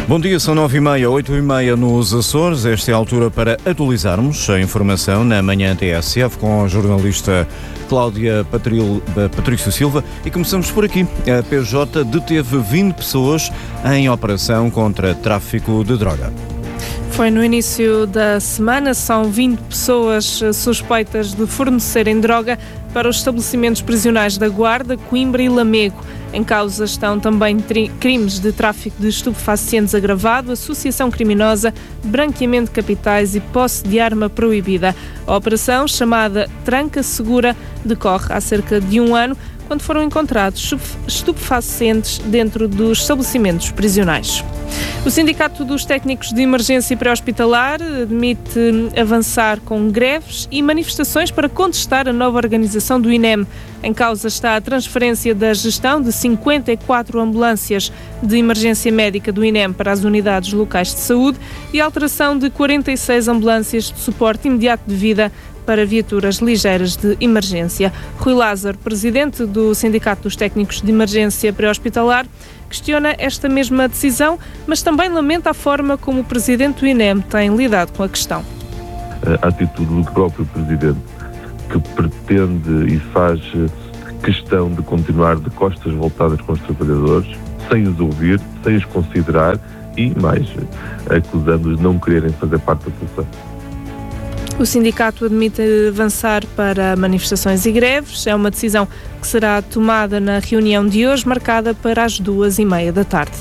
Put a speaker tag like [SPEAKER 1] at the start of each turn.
[SPEAKER 1] Bom dia, são 9h30, 8h30 nos Açores. Esta é a altura para atualizarmos a informação na manhã TSF com a jornalista Cláudia Patrício Silva. E começamos por aqui. A PJ deteve 20 pessoas em operação contra tráfico de droga.
[SPEAKER 2] Foi no início da semana, são 20 pessoas suspeitas de fornecerem droga para os estabelecimentos prisionais da Guarda, Coimbra e Lamego. Em causa estão também crimes de tráfico de estupefacientes agravado, associação criminosa, branqueamento de capitais e posse de arma proibida. A operação, chamada Tranca Segura, decorre há cerca de um ano, quando foram encontrados estupefacientes dentro dos estabelecimentos prisionais. O Sindicato dos Técnicos de Emergência Pré-Hospitalar admite avançar com greves e manifestações para contestar a nova organização do INEM. Em causa está a transferência da gestão de 54 ambulâncias de emergência médica do INEM para as unidades locais de saúde e a alteração de 46 ambulâncias de suporte imediato de vida para viaturas ligeiras de emergência. Rui Lázaro, presidente do Sindicato dos Técnicos de Emergência Pré-Hospitalar, questiona esta mesma decisão, mas também lamenta a forma como o presidente do INEM tem lidado com a questão.
[SPEAKER 3] A atitude do próprio presidente, que pretende e faz questão de continuar de costas voltadas com os trabalhadores, sem os ouvir, sem os considerar e, mais, acusando-os de não quererem fazer parte da solução.
[SPEAKER 2] O sindicato admite avançar para manifestações e greves. É uma decisão que será tomada na reunião de hoje, marcada para as 14h30 da tarde.